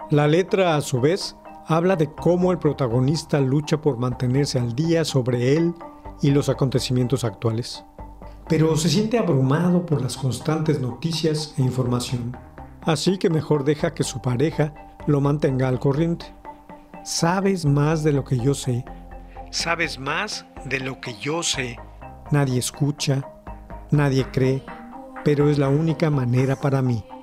La letra, a su vez, habla de cómo el protagonista lucha por mantenerse al día sobre él y los acontecimientos actuales. Pero se siente abrumado por las constantes noticias e información. Así que mejor deja que su pareja lo mantenga al corriente. Sabes más de lo que yo sé. Sabes más de lo que yo sé. Nadie escucha, nadie cree, pero es la única manera para mí.